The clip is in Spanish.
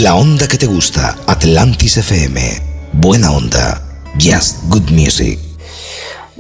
La onda que te gusta, Atlantis FM. Buena onda. Just good music.